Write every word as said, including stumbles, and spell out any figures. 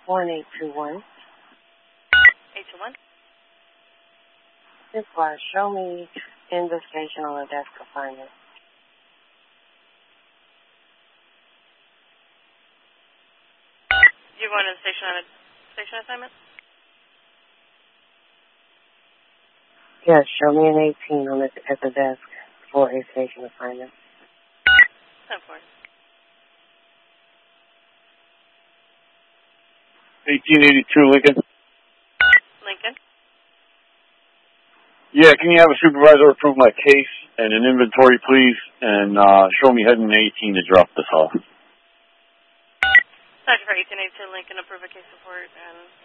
one eight two one. eight two one? This was show me in the station on a desk assignment. You're going to the station on a station assignment? Yes, show me an eighteen on the, at the desk for a station assignment. ten four. eighteen eighty-two Lincoln. Lincoln? Yeah, can you have a supervisor approve my case and an inventory, please, and uh, show me heading eighteen to drop this off. Sergeant for eighteen eighty-two Lincoln, approve a case report and